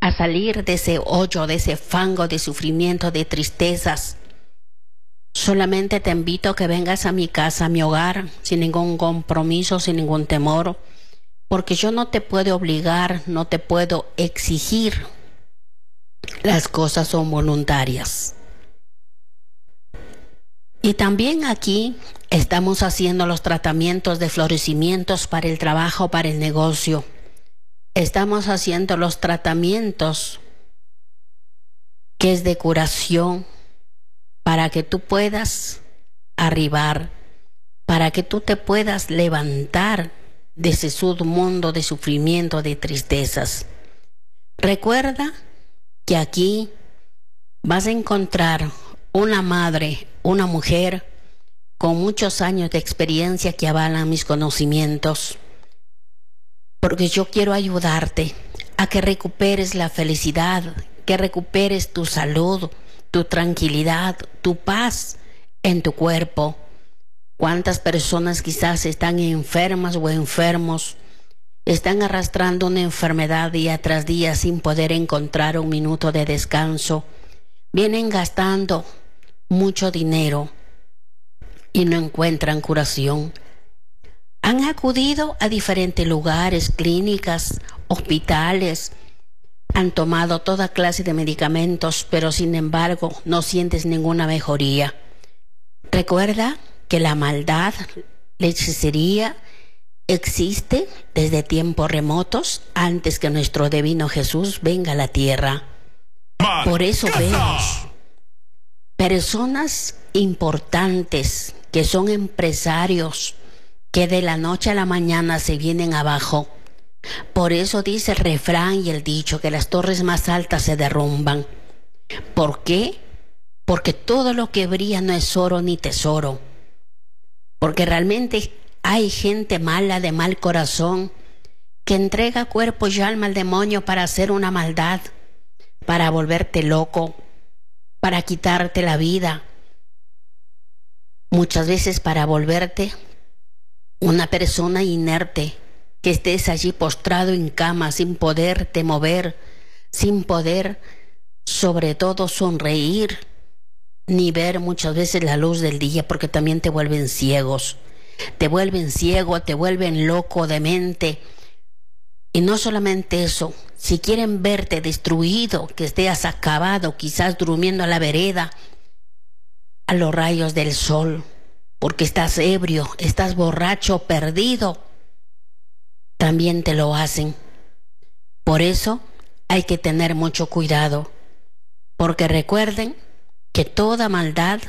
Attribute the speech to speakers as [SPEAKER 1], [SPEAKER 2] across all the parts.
[SPEAKER 1] a salir de ese hoyo, de ese fango de sufrimiento, de tristezas. Solamente te invito a que vengas a mi casa, a mi hogar, sin ningún compromiso, sin ningún temor, porque yo no te puedo obligar, no te puedo exigir. Las cosas son voluntarias. Y también aquí estamos haciendo los tratamientos de florecimientos para el trabajo, para el negocio. Estamos haciendo los tratamientos que es de curación para que tú puedas arribar, para que tú te puedas levantar de ese submundo de sufrimiento, de tristezas. Recuerda que aquí vas a encontrar una madre, una mujer con muchos años de experiencia que avalan mis conocimientos, porque yo quiero ayudarte a que recuperes la felicidad, que recuperes tu salud, tu tranquilidad, tu paz en tu cuerpo. ¿Cuántas personas quizás están enfermas o enfermos? Están arrastrando una enfermedad día tras día sin poder encontrar un minuto de descanso. Vienen gastando mucho dinero y no encuentran curación. Han acudido a diferentes lugares, clínicas, hospitales, han tomado toda clase de medicamentos, pero sin embargo no sientes ninguna mejoría. Recuerda que la maldad, la hechicería, existe desde tiempos remotos, antes que nuestro divino Jesús venga a la tierra. Por eso vemos personas importantes que son empresarios que de la noche a la mañana se vienen abajo. Por eso dice el refrán y el dicho que las torres más altas se derrumban. ¿Por qué? Porque todo lo que brilla no es oro ni tesoro. Porque realmente hay gente mala, de mal corazón, que entrega cuerpo y alma al demonio para hacer una maldad, para volverte loco, para quitarte la vida. Muchas veces para volverte una persona inerte, que estés allí postrado en cama sin poderte mover, sin poder sobre todo sonreír, ni ver muchas veces la luz del día, porque también te vuelven ciegos. Te vuelven ciego, te vuelven loco de mente. Y no solamente eso, si quieren verte destruido, que estés acabado, quizás durmiendo a la vereda, a los rayos del sol, porque estás ebrio, estás borracho, perdido, también te lo hacen. Por eso hay que tener mucho cuidado, porque recuerden que toda maldad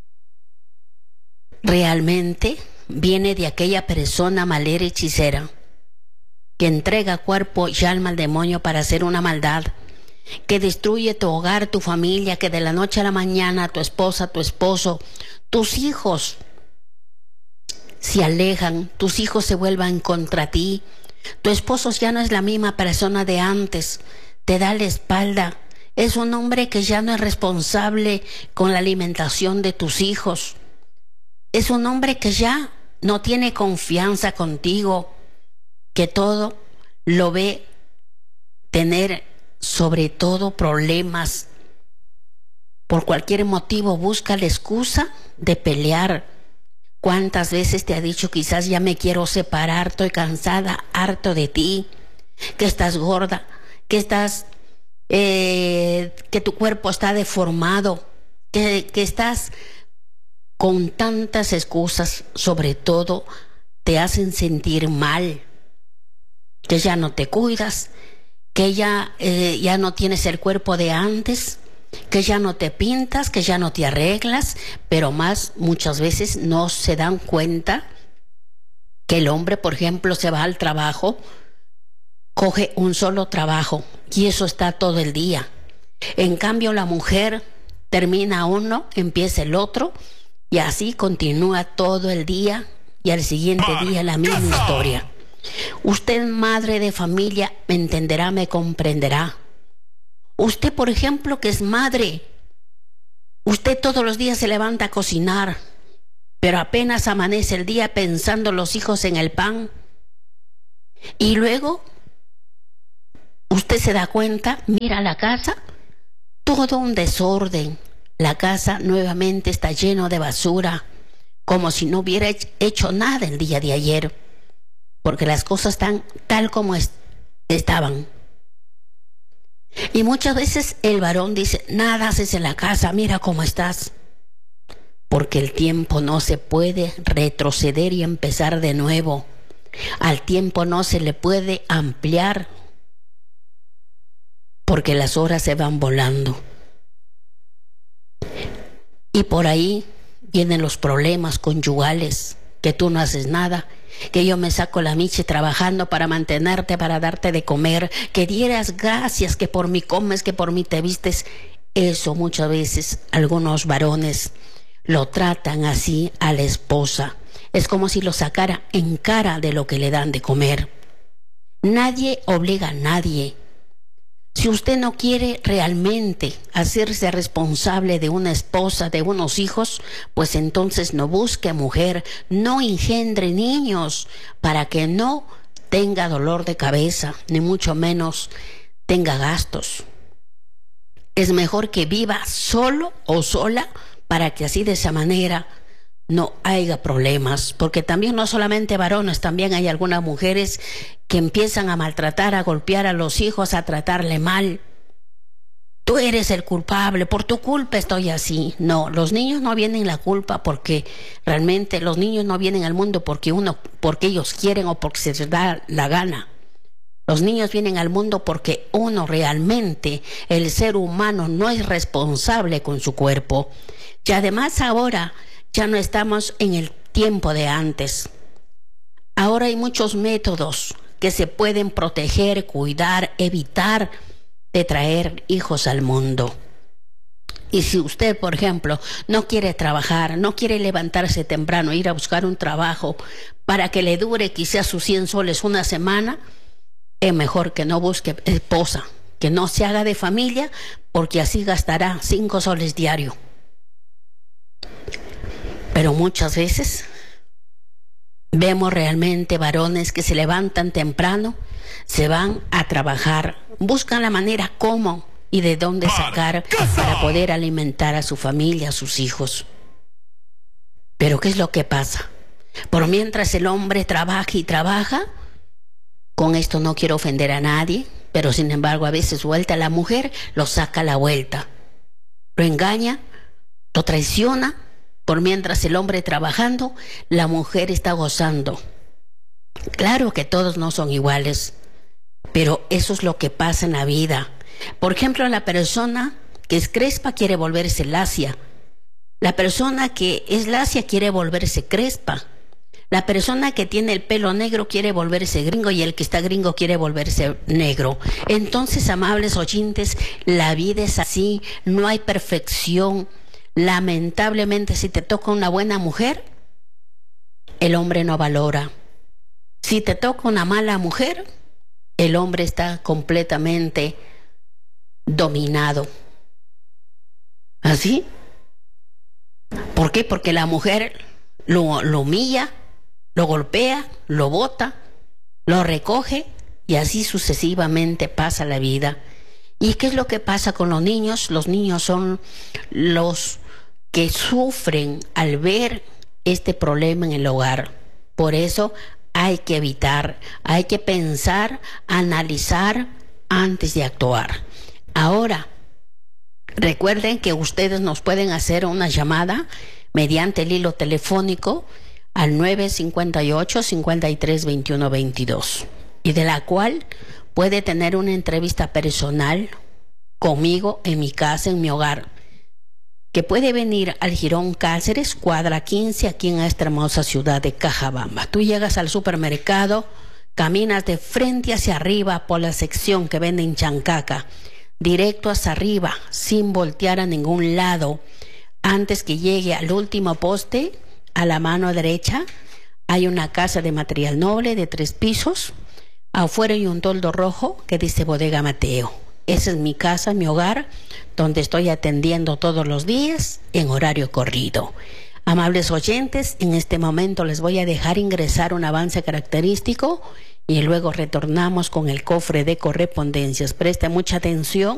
[SPEAKER 1] realmente viene de aquella persona malera hechicera que entrega cuerpo y alma al demonio para hacer una maldad, que destruye tu hogar, tu familia, que de la noche a la mañana tu esposa, tu esposo, tus hijos se alejan, tus hijos se vuelvan contra ti, tu esposo ya no es la misma persona de antes, te da la espalda, es un hombre que ya no es responsable con la alimentación de tus hijos, es un hombre que ya no tiene confianza contigo, que todo lo ve tener sobre todo problemas. Por cualquier motivo busca la excusa de pelear. ¿Cuántas veces te ha dicho quizás ya me quiero separar, estoy cansada, harto de ti, que estás gorda, que estás, que tu cuerpo está deformado, que estás con tantas excusas, sobre todo te hacen sentir mal, que ya no te cuidas, que ya no tienes el cuerpo de antes, que ya no te pintas, que ya no te arreglas, pero más muchas veces no se dan cuenta que el hombre, por ejemplo, se va al trabajo, coge un solo trabajo y eso está todo el día. En cambio, la mujer termina uno, empieza el otro y así continúa todo el día y al siguiente día la misma historia. Usted, madre de familia, me entenderá, me comprenderá. Usted, por ejemplo, que es madre, usted todos los días se levanta a cocinar, pero apenas amanece el día pensando los hijos en el pan. Y luego Usted se da cuenta, mira la casa, todo un desorden. La casa nuevamente está lleno de basura, como si no hubiera hecho nada el día de ayer, porque las cosas están tal como estaban. Y muchas veces el varón dice, nada haces en la casa, mira cómo estás. Porque el tiempo no se puede retroceder y empezar de nuevo. Al tiempo no se le puede ampliar, porque las horas se van volando. Y por ahí vienen los problemas conyugales, que tú no haces nada, que yo me saco la miche trabajando para mantenerte, para darte de comer, que dieras gracias, que por mí comes, que por mí te vistes. Eso muchas veces algunos varones lo tratan así a la esposa. Es como si lo sacara en cara de lo que le dan de comer. Nadie obliga a nadie. Si usted no quiere realmente hacerse responsable de una esposa, de unos hijos, pues entonces no busque mujer, no engendre niños, para que no tenga dolor de cabeza, ni mucho menos tenga gastos. Es mejor que viva solo o sola, para que así de esa manera no haya problemas, porque también no solamente varones, también hay algunas mujeres que empiezan a maltratar, a golpear a los hijos, a tratarle mal. Tú eres el culpable, por tu culpa estoy así. No, los niños no vienen la culpa, porque realmente los niños no vienen al mundo porque ellos quieren o porque se les da la gana. Los niños vienen al mundo porque uno realmente, el ser humano, no es responsable con su cuerpo. Y además ahora ya no estamos en el tiempo de antes. Ahora hay muchos métodos que se pueden proteger, cuidar, evitar de traer hijos al mundo. Y si usted, por ejemplo, no quiere trabajar, no quiere levantarse temprano, ir a buscar un trabajo para que le dure quizás sus 100 soles una semana, es mejor que no busque esposa, que no se haga de familia, porque así gastará 5 soles diario. Pero muchas veces vemos realmente varones que se levantan temprano, se van a trabajar, buscan la manera cómo y de dónde sacar para poder alimentar a su familia, a sus hijos. Pero ¿qué es lo que pasa? Por mientras el hombre trabaja y trabaja, con esto no quiero ofender a nadie, pero sin embargo a veces vuelta la mujer, lo saca a la vuelta, lo engaña, lo traiciona. Por mientras el hombre trabajando, la mujer está gozando. Claro que todos no son iguales, pero eso es lo que pasa en la vida. Por ejemplo, la persona que es crespa quiere volverse lacia. La persona que es lacia quiere volverse crespa. La persona que tiene el pelo negro quiere volverse gringo, y el que está gringo quiere volverse negro. Entonces, amables oyentes, la vida es así, no hay perfección. Lamentablemente, si te toca una buena mujer, el hombre no valora. Si te toca una mala mujer, el hombre está completamente dominado. ¿Así? ¿Por qué? Porque la mujer lo humilla, lo golpea, lo bota, lo recoge, y así sucesivamente pasa la vida. ¿Y qué es lo que pasa con los niños? Los niños son los que sufren al ver este problema en el hogar. Por eso hay que evitar, hay que pensar, analizar antes de actuar. Ahora, recuerden que ustedes nos pueden hacer una llamada mediante el hilo telefónico al 958-5321-22, y de la cual puede tener una entrevista personal conmigo en mi casa, en mi hogar, que puede venir al Jirón Cáceres, cuadra 15, aquí en esta hermosa ciudad de Cajabamba. Tú llegas al supermercado, caminas de frente hacia arriba por la sección que venden chancaca, directo hacia arriba, sin voltear a ningún lado. Antes que llegue al último poste, a la mano derecha, hay una casa de material noble de 3 pisos. Afuera hay un toldo rojo que dice Bodega Mateo. Esa es mi casa, mi hogar, donde estoy atendiendo todos los días en horario corrido. Amables oyentes, en este momento les voy a dejar ingresar un avance característico y luego retornamos con el cofre de correspondencias. Preste mucha atención